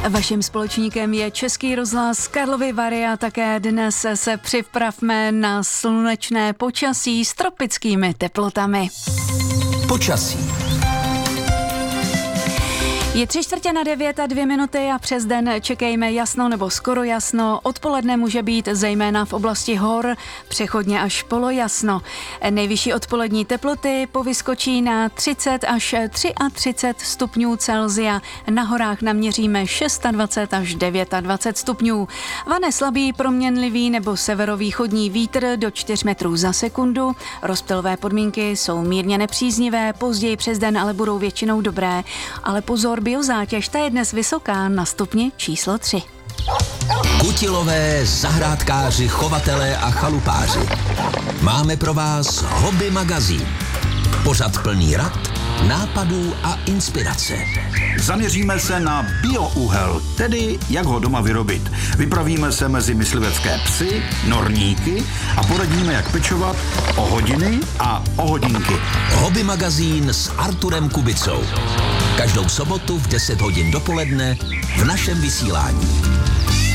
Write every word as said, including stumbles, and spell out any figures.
Vaším společníkem je Český rozhlas Karlovy Vary a také dnes se připravme na slunečné počasí s tropickými teplotami. Počasí. Je tři čtvrtě na devět a dvě minuty a přes den čekejme jasno nebo skoro jasno. Odpoledne může být zejména v oblasti hor přechodně až polojasno. Nejvyšší odpolední teploty povyskočí na třicet až třicet tři stupňů Celsia. Na horách naměříme dvacet šest až dvacet devět stupňů. Vane slabý proměnlivý nebo severovýchodní vítr do čtyř metrů za sekundu. Rozptylové podmínky jsou mírně nepříznivé, později přes den ale budou většinou dobré. Ale pozor, biozátěž, ta je dnes vysoká na stupni číslo tři. Kutilové, zahrádkáři, chovatelé a chalupáři. Máme pro vás Hobby magazín. Pořad plný rad, nápadů a inspirace. Zaměříme se na bioúhel, tedy jak ho doma vyrobit. Vypravíme se mezi myslivecké psy, norníky a poradíme, jak pečovat o hodiny a o hodinky. Hobby magazín s Arturem Kubicou. Každou sobotu v deset hodin dopoledne v našem vysílání.